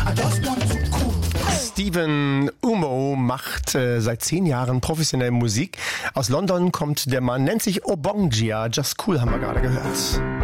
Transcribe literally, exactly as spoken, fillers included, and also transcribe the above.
Steven Umo macht äh, seit zehn Jahren professionell Musik. Aus London kommt der Mann, nennt sich Obongjia. Just Cool haben wir gerade gehört.